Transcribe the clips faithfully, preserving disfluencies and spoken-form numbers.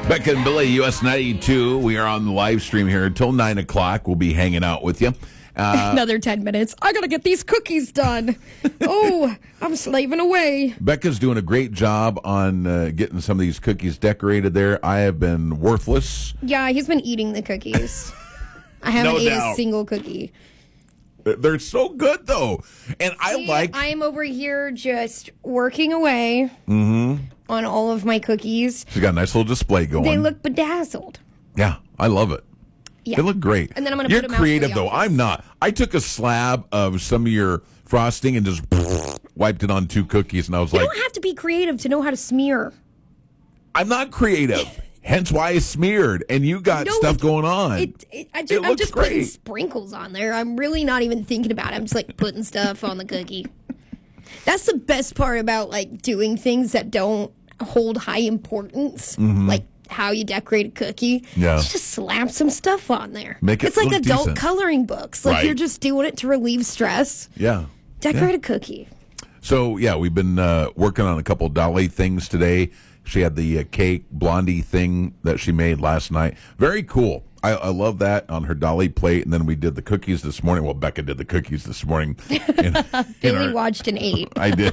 Becca and Billy, U S ninety-two. We are on the live stream here until nine o'clock. We'll be hanging out with you. Uh, Another ten minutes. I got to get these cookies done. Oh, I'm slaving away. Becca's doing a great job on uh, getting some of these cookies decorated there. I have been worthless. Yeah, he's been eating the cookies. I haven't No ate doubt. a single cookie. They're so good, though. And I See, like... I am over here just working away Mm-hmm. on all of my cookies. She's got a nice little display going. They look bedazzled. Yeah, I love it. Yeah. They look great. And then I'm gonna You're put 'em out for creative, the though. office. I'm not. I took a slab of some of your frosting and just wiped it on two cookies, and I was You like, don't have to be creative to know how to smear. I'm not creative. Hence why I smeared, and you got No, stuff it- going on. It, it, I It just, I'm looks just putting great. sprinkles on there. I'm really not even thinking about it. I'm just like putting stuff on the cookie. That's the best part about like doing things that don't hold high importance, Mm-hmm. like how you decorate a cookie. Yeah. Just slap some stuff on there. Make it it's like look adult decent. coloring books. Like Right. you're just doing it to relieve stress. yeah. Decorate Yeah. a cookie. So, yeah, we've been uh, working on a couple Dolly things today. She had the uh, cake blondie thing that she made last night. Very cool. I, I love that on her Dolly plate. And then we did the cookies this morning. Well, Becca did the cookies this morning. In, in Billy our- watched and ate. I did.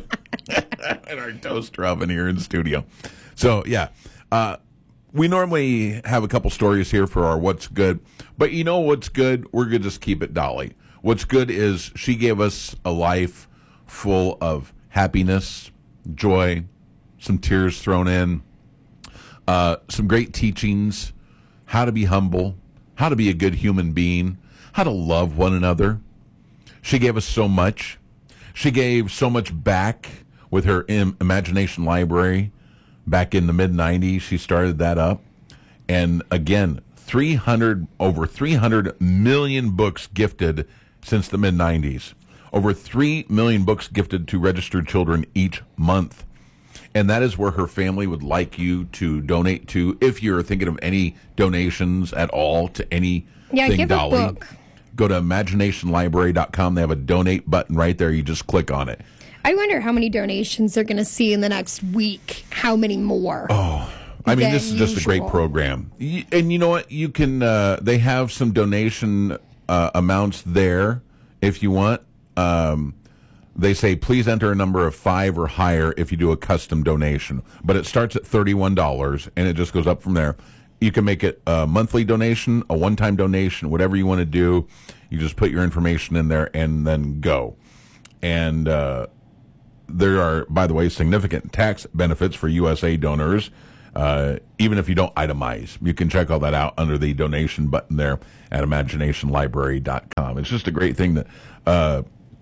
In our toaster oven here in the studio. So, yeah. Uh, we normally have a couple stories here for our What's Good. But you know what's good? We're going to just keep it Dolly. What's good is she gave us a life full of happiness, joy, some tears thrown in, uh, some great teachings, how to be humble, how to be a good human being, how to love one another. She gave us so much. She gave so much back with her im- imagination library back in the mid nineties. She started that up. And again, three hundred over three hundred million books gifted since the mid nineties. Over three million books gifted to registered children each month. And that is where her family would like you to donate to. If you're thinking of any donations at all to anything Yeah, give a Dolly, book. go to imagination library dot com. They have a donate button right there. You just click on it. I wonder how many donations they're going to see in the next week. How many more? Oh, I mean, than this is just a great usual. program. Y- And you know what? You can, uh, they have some donation uh, amounts there if you want. Um, they say, please enter a number of five or higher if you do a custom donation. But it starts at thirty-one dollars, and it just goes up from there. You can make it a monthly donation, a one-time donation, whatever you want to do. You just put your information in there and then go. And uh, there are, by the way, significant tax benefits for U S A donors. Uh, even if you don't itemize, you can check all that out under the donation button there at imagination library dot com. It's just a great thing that uh,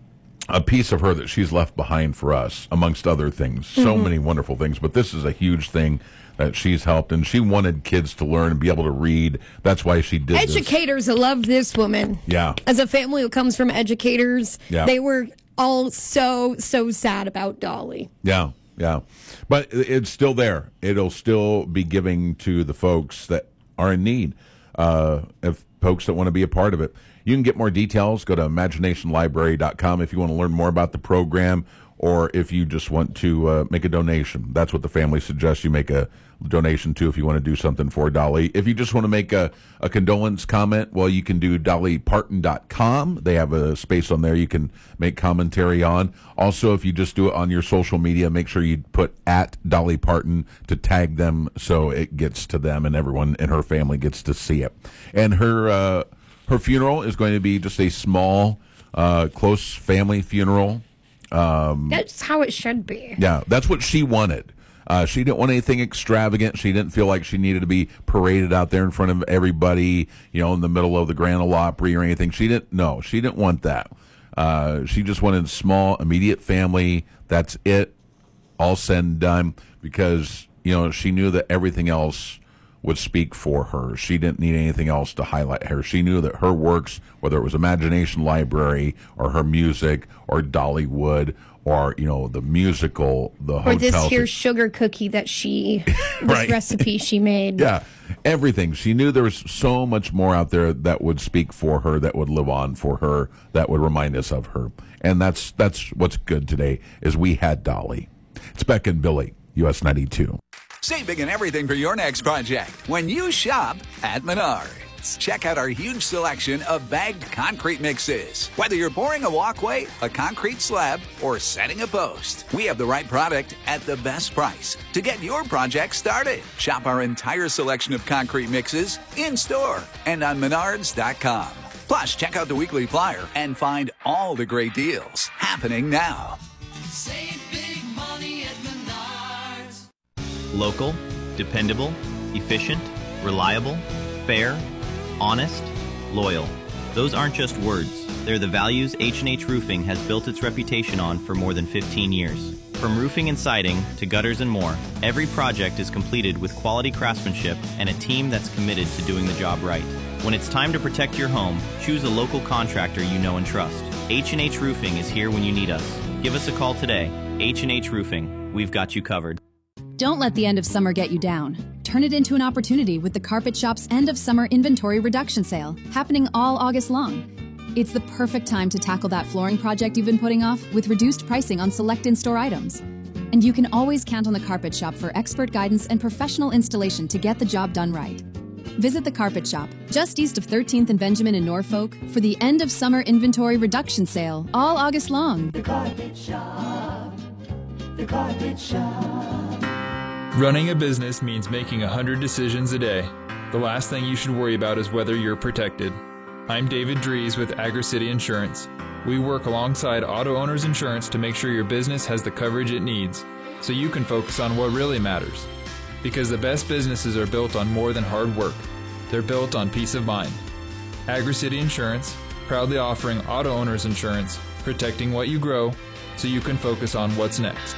a piece of her that she's left behind for us, amongst other things. So Mm-hmm. many wonderful things, but this is a huge thing that she's helped, and she wanted kids to learn and be able to read. That's why she did this. Educators love this woman. Yeah. As a family who comes from educators, Yeah. they were all so, so sad about Dolly. Yeah, yeah. But it- it's still there. It'll still be giving to the folks that are in need, uh, if folks that want to be a part of it. You can get more details. Go to imagination library dot com if you want to learn more about the program, or if you just want to uh, make a donation. That's what the family suggests you make a donation to if you want to do something for Dolly. If you just want to make a, a condolence comment, well, you can do dolly parton dot com. They have a space on there you can make commentary on. Also, if you just do it on your social media, make sure you put at Dolly Parton to tag them so it gets to them and everyone in her family gets to see it. And her uh, her funeral is going to be just a small, uh, close family funeral. That's how it should be. Yeah, that's what she wanted. Uh, she didn't want anything extravagant. She didn't feel like she needed to be paraded out there in front of everybody, you know, in the middle of the Grand Ole Opry or anything. She didn't. No, she didn't want that. Uh, she just wanted small, immediate family. That's it. All said and done. Because you know she knew that everything else would speak for her. She didn't need anything else to highlight her. She knew that her works, whether it was Imagination Library or her music or Dollywood or, you know, the musical, the Or this hotel. here sugar cookie that she, this Right. recipe she made. Yeah, everything. She knew there was so much more out there that would speak for her, that would live on for her, that would remind us of her. And that's that's what's good today is we had Dolly. It's Beck and Billy, U S ninety-two. Save big in everything for your next project when you shop at Menards. Check out our huge selection of bagged concrete mixes. Whether you're pouring a walkway, a concrete slab, or setting a post, we have the right product at the best price to get your project started. Shop our entire selection of concrete mixes in-store and on menards dot com. Plus, check out the weekly flyer and find all the great deals happening now. Save big money at Menards. Local, dependable, efficient, reliable, fair, honest, loyal. Those aren't just words. They're the values H and H Roofing has built its reputation on for more than fifteen years. From roofing and siding to gutters and more, every project is completed with quality craftsmanship and a team that's committed to doing the job right. When it's time to protect your home, choose a local contractor you know and trust. H and H Roofing is here when you need us. Give us a call today. H and H Roofing. We've got you covered. Don't let the end of summer get you down. Turn it into an opportunity with the Carpet Shop's end of summer inventory reduction sale, happening all August long. It's the perfect time to tackle that flooring project you've been putting off with reduced pricing on select in-store items. And you can always count on the Carpet Shop for expert guidance and professional installation to get the job done right. Visit the Carpet Shop, just east of thirteenth and Benjamin in Norfolk, for the end of summer inventory reduction sale, all August long. The Carpet Shop. The Carpet Shop. Running a business means making a hundred decisions a day. The last thing you should worry about is whether you're protected. I'm David Dries with Agri-City Insurance. We work alongside Auto Owners Insurance to make sure your business has the coverage it needs, so you can focus on what really matters. Because the best businesses are built on more than hard work. They're built on peace of mind. Agri-City Insurance, proudly offering Auto Owners Insurance, protecting what you grow, so you can focus on what's next.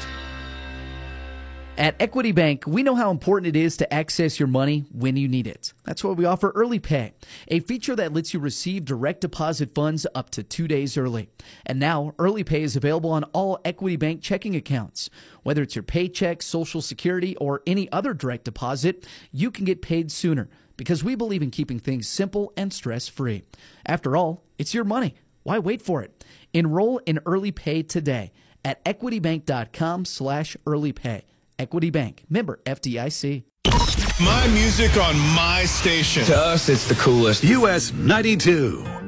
At Equity Bank, we know how important it is to access your money when you need it. That's why we offer Early Pay, a feature that lets you receive direct deposit funds up to two days early. And now, Early Pay is available on all Equity Bank checking accounts. Whether it's your paycheck, Social Security, or any other direct deposit, you can get paid sooner because we believe in keeping things simple and stress-free. After all, it's your money. Why wait for it? Enroll in Early Pay today at equitybank.com slash early pay. Equity Bank, member F D I C. My music on my station. To us, it's the coolest. U S ninety-two.